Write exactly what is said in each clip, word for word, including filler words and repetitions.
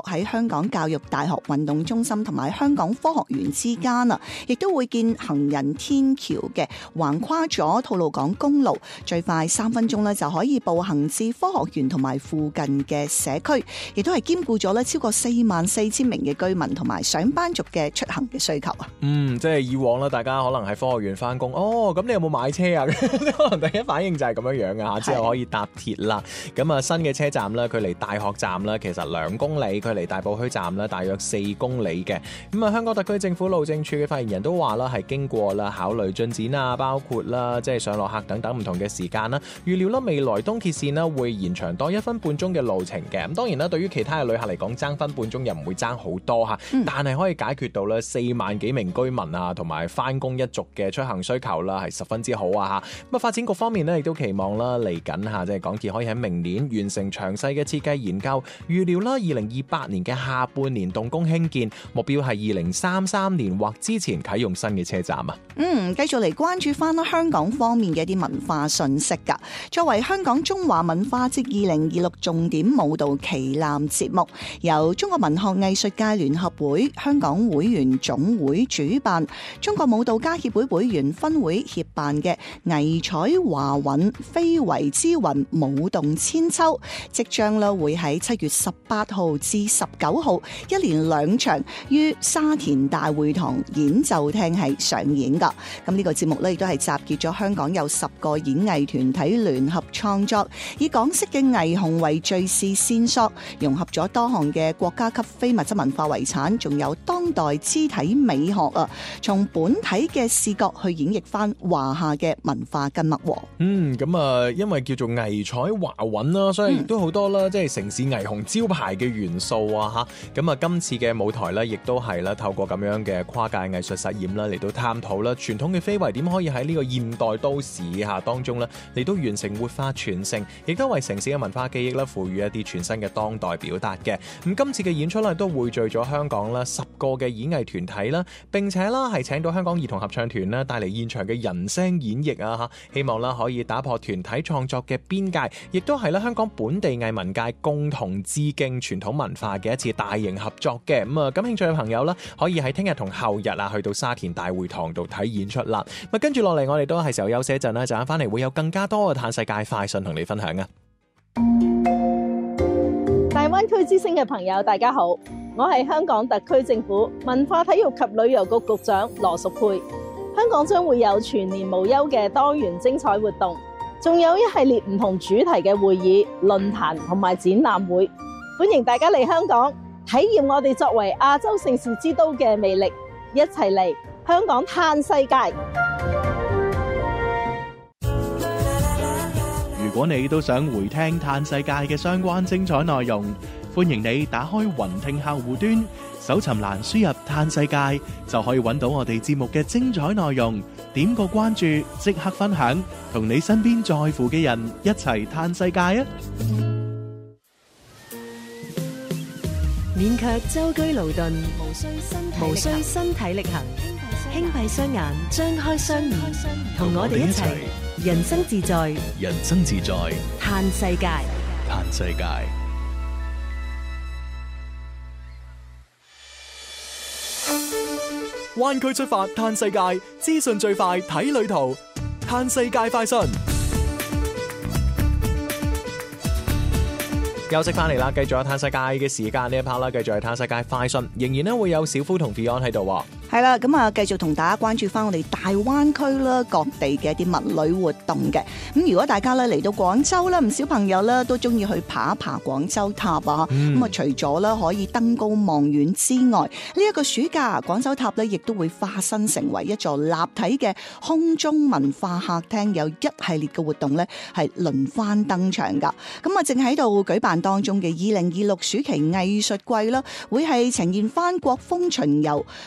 喺香港教育大學運動中心同埋香港科學園之間啊，亦都會建行人天橋嘅，橫跨咗吐露港公路，最快三分鐘咧就可以步行至科學園同埋附近嘅社區，亦都係兼顧咗咧超過四萬四千名嘅居民同埋上班族嘅出行嘅需求啊。 嗯，即係以往啦，大家可能喺科學園翻工，哦，咁你有冇買車啊？可能第一反應就係咁樣樣啊，之後可以搭鐵啦。咁啊，新嘅車站啦，距離大學站啦，其實兩公里，距離大埔墟站啦，大約四公里嘅。咁啊，香港特區政府路政署嘅發言人都話啦，係經過啦考慮進展啊，包括啦即係上落客等等唔同嘅時間啦，預料啦未來東鐵線啦會延長多一分半鐘嘅路程嘅。咁當然啦，對於其他嘅旅客嚟講，爭分半鐘又唔會爭好多嚇，嗯、但係可以解決到咧四萬幾名居民啊同埋翻工一族嘅出行需求啦，係十分之好啊嚇。咁啊，發展局方面呢，亦都期望啦嚟緊嚇，即係港鐵可以喺明年完成詳細嘅設計研究，預料啦二零二八年嘅下半年動工興建，目標係二零三三年或之前啟用新嘅車站啊。 嗯，繼續嚟關注翻香港方面嘅一啲文化信息㗎。作為香港中華文化節二零二六重點舞蹈旗艦節目，由中國文學藝術界聯合會、香港會員總會主辦，中國舞蹈家協會會員分會協辦嘅藝彩華韻非遺之韻舞動千秋，即將咧會喺七月十八號至十九號一連兩場於沙田大會堂演奏廳係上演㗎。咁呢個節目咧亦都係集結咗香港有十個演藝團體聯合創作，以港式嘅藝紅為敘事線索，融合咗多項嘅國家級非物質文化遺產，仲有當代肢體美學啊，從本體嘅視角去演繹翻華夏嘅文化根脈。 嗯，咁啊，因為叫做藝彩華韻啦，所以亦都好多啦，即係城市藝紅招牌嘅元素啊吓。咁啊，今次嘅舞台咧，亦都係啦，透過咁樣嘅跨界藝術實驗啦，嚟到探討啦傳統嘅非遺點可以喺呢個現代都市下當中咧嚟到完成活化傳承，亦都為城市嘅文化記憶咧賦予一啲全新嘅當代表達嘅。咁今次嘅演出咧都匯聚咗香港啦十個嘅演藝團體啦，並且啦係請到香港兒童合唱團啦帶嚟現場嘅人聲演繹啊吓，希望啦可以打破團體創作嘅邊界，亦都係啦香港本地藝文界共同致敬傳統文化嘅一次大型合作嘅。咁啊，感興趣嘅朋友啦，可以喺聽日同後日啊去到沙田大會堂度睇演出啦。咁跟住落嚟，我哋都係時候休息一陣啦，陣間翻嚟會有更加多嘅嘆世界快訊同你分享啊！ 大灣區之星嘅朋友，大家好，我係香港特區政府文化體育及旅遊局局長羅淑佩。香港將會有全年無休嘅多元精彩活動，仲有一系列唔同主題嘅會議、論壇同埋展覽會，歡迎大家嚟香港體驗我哋作為亞洲盛事之都嘅魅力，一齊嚟香港嘆世界。 如果你都想回聽嘆世界嘅相關精彩內容，歡迎你打開雲聽客戶端，搜尋欄輸入嘆世界，就可以揾到我哋節目嘅精彩內容。點個關注，即刻分享，同你身邊在乎嘅人一齊嘆世界啊！ 免卻舟車勞頓，無需身體無需身體力行，輕閉雙眼，張開雙耳，同我哋一齊人生自在， 人生自在， 嘆世界， 嘆世界。 灣區出發嘆世界，資訊最快睇旅途，嘆世界快訊。 休息翻嚟啦，繼續有嘆世界嘅時間呢一 part 啦，繼續係嘆世界快訊，仍然咧會有小夫同 Fion 喺度。 係啦，咁啊，繼續同大家關注翻我哋大灣區啦，各地嘅一啲文旅活動嘅。咁如果大家咧嚟到廣州啦，唔少朋友咧都中意去爬一爬廣州塔啊。咁啊、嗯，除咗咧可以登高望遠之外，呢、這、一個暑假廣州塔咧亦都會化身成為一座立體嘅空中文化客廳，有一系列嘅活動咧係輪番登場噶。咁啊，正喺度舉辦當中嘅二零二六暑期藝術季啦，會係呈現翻國風巡遊、高空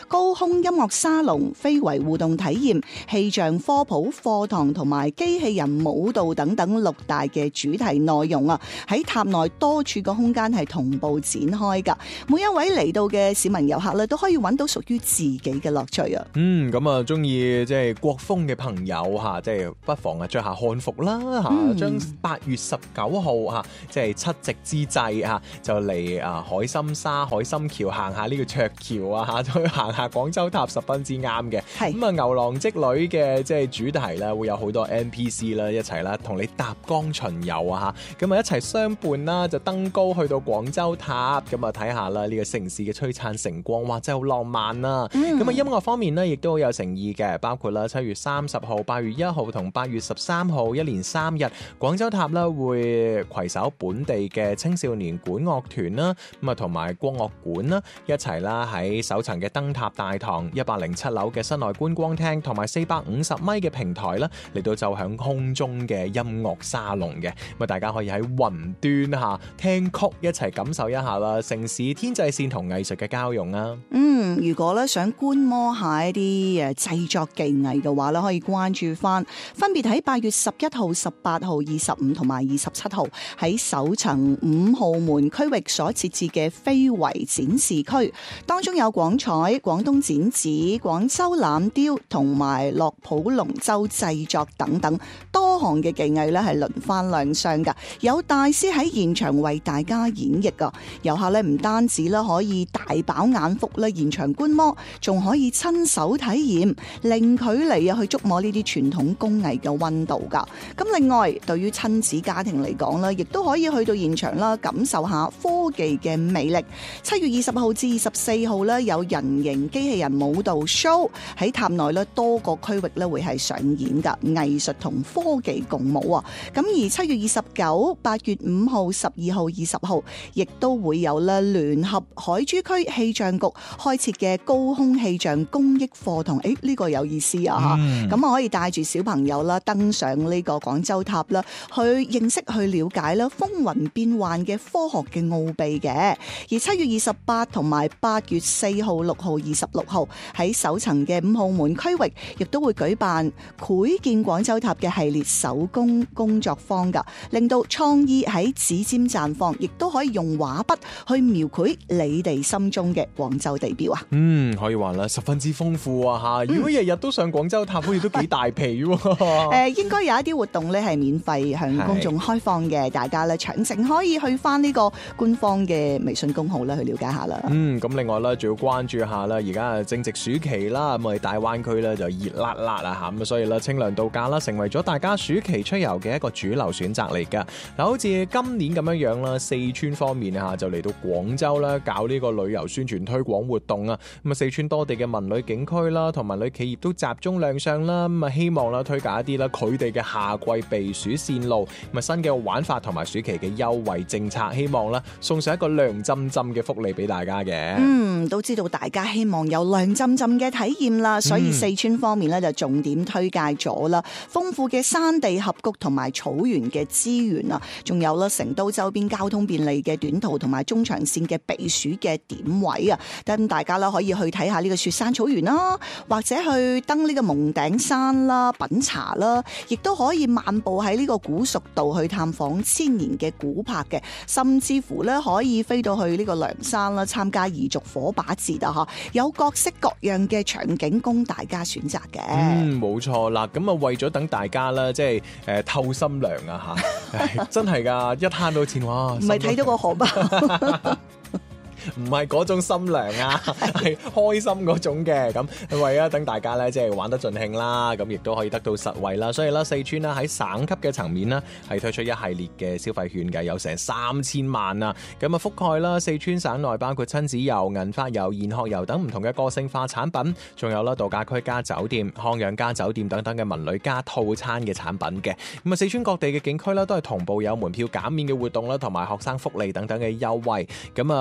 供音樂沙龍、非遺互動體驗、氣象科普課堂同埋機器人舞蹈等等六大嘅主題內容啊，喺塔內多處個空間係同步展開噶。每一位嚟到嘅市民遊客咧，都可以揾到屬於自己嘅樂趣啊。 嗯，咁啊，中意即係國風嘅朋友吓，即係不妨啊着下漢服啦吓，將八月十九號吓，即係七夕之際吓，就嚟啊海心沙、海心橋行下呢個鵲橋啊吓，再行下廣州塔，十分之啱嘅。係咁啊，牛郎織女嘅即係主題啦，會有好多 N P C 啦，一齊啦，同你搭江巡遊啊吓，咁啊一齊相伴啦，就登高去到廣州塔，咁啊睇下啦呢個城市嘅璀璨晨光，哇真係好浪漫啦！咁啊、嗯、音樂方面呢，亦都好有誠意嘅，包括啦七月三十號、八月一號同八月十三號一連三日，廣州塔啦會攜手本地嘅青少年管樂團啦，咁啊同埋國樂館啦一齊啦喺首層嘅燈塔大堂、一百零七樓嘅室內觀光廳同埋四百五十米嘅平台啦嚟到奏響空中嘅音樂沙龍嘅，咁啊大家可以喺雲端下聽曲，一齊感受一下啦城市天際線同藝術嘅交融啊！ 嗯，如果咧想觀摩下一啲誒製作技藝嘅話咧，可以關注翻，分別喺八月十一號、十八號、二十五同埋二十七號喺首層五號門區域所設置嘅非遺展示區，當中有廣彩、廣東剪紙、廣州欖雕同埋樂普龍舟製作等等多項嘅技藝咧，係輪番亮相噶，有大師喺現場為大家演繹噶，遊客咧唔單止咧可以大飽眼福咧現場觀摩，仲可以親手體驗，零距離啊去觸摸呢啲傳統工藝嘅溫度噶。咁另外，對於親子家庭嚟講咧，亦都可以去到現場啦，感受下科技嘅魅力。七月二十號至二十四號咧，有人形機器人舞蹈 show 喺塔內咧多個區域咧會係上演噶，藝術同科技共舞啊！咁而七月二十九、八月五號、十二號、二十號，亦都會有咧聯合海珠區氣象局開設嘅高空氣象公益課堂。誒，呢、這個有意思啊！咁啊、嗯、可以帶住小朋友啦，登上呢個廣州塔啦，去認識、去了解啦風雲變幻嘅科學嘅奧秘嘅。而七月二十八同埋八月四號、六號、二十六號喺首層嘅五號門區域，亦都會舉辦繪建廣州塔嘅系列手工工作坊噶，令到創意喺指尖綻放，亦都可以用畫筆去描繪你哋心中嘅廣州地標啊！ 嗯，可以話啦，十分之豐富啊吓！如果日日都上廣州塔，好似都幾大皮喎。 誒，應該有一啲活動咧係免費向公眾開放嘅，大家咧詳情可以去翻呢個官方嘅微信公號咧去了解下啦。 嗯，咁另外咧，仲要關注下啦，而家正值暑期啦，咁我哋大灣區咧就熱辣辣啊吓，咁所以咧清涼度假啦，成為咗大家暑期出遊嘅一個主流選擇嚟噶。嗱，好似今年咁樣樣啦，四川方面啊就嚟到廣州啦，搞呢個旅遊宣傳推廣活動啊。咁啊，四川多地嘅文旅景區啦，同文旅企業都集中亮相啦。咁啊，希望啦推介一啲啦佢哋嘅夏季避暑線路，咁啊新嘅玩法同埋暑期嘅優惠政策，希望啦送上一個涼浸浸嘅福利俾大家嘅。 嗯，都知道大家希望有涼浸浸嘅體驗啦，所以四川方面咧就重點推介咗啦，豐富嘅山地峽谷同埋草原嘅資源啊，仲有啦成都周邊交通便利嘅短途同埋中長線嘅避暑嘅點位啊，等大家啦可以去睇下呢個雪山草原啦，或者去登呢個蒙頂山啦、品茶啦，亦都可以漫步喺呢個古蜀道去探訪千年嘅古柏嘅，甚至乎咧可以飛到去呢個涼山啦，參加彝族火把節啊！嚇，有各式各樣嘅場景供大家選擇嘅。 嗯，冇錯啦。咁啊，為咗等大家啦，即係誒、呃、透心涼啊嚇，真係㗎，一慳到錢哇！ 唔係睇到個荷包。 唔係嗰種心涼啊，係開心嗰種嘅。咁為咗等大家咧，即係玩得盡興啦，咁亦都可以得到實惠啦。所以咧，四川啦喺省級嘅層面啦，係推出一系列嘅消費券嘅，有成三千萬啊。咁啊，覆蓋啦四川省內包括親子遊、銀髮遊、研學遊等唔同嘅個性化產品，仲有啦度假區加酒店、康養加酒店等等嘅文旅加套餐嘅產品嘅。咁啊，四川各地嘅景區啦，都係同步有門票減免嘅活動啦，同埋學生福利等等嘅優惠。咁啊，亦都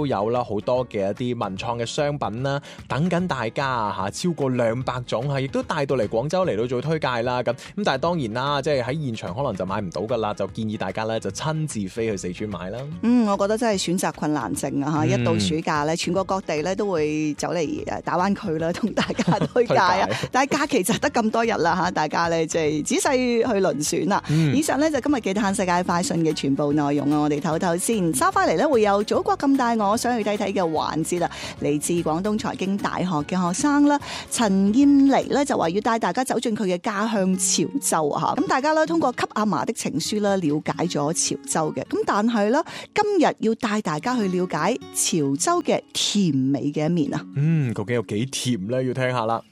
都有啦好多嘅一啲文創嘅商品啦，等緊大家啊嚇，超過兩百種係，亦都帶到嚟廣州嚟到做推介啦。咁咁但係當然啦，即係喺現場可能就買唔到噶啦，就建議大家咧就親自飛去四川買啦。 嗯，我覺得真係選擇困難症啊嚇！一到暑假咧，全國各地咧都會走嚟誒大灣區啦，同大家推介啊。但係假期就得咁多日啦嚇，大家咧即係仔細去輪選啦。嗯、以上咧就今日嘅嘆世界快訊嘅全部內容啊，我哋唞唞先，收翻嚟咧會有祖國咁大我想去睇睇嘅環節啦。嚟自廣東財經大學嘅學生啦，陳燕妮咧就話要帶大家走進佢嘅家鄉潮州啊嚇。咁大家咧通過給阿嫲的情書啦，了解咗潮州嘅。咁但係咧，今日要帶大家去了解潮州嘅甜美嘅一面啊。 嗯，究竟有幾甜咧？要聽下啦。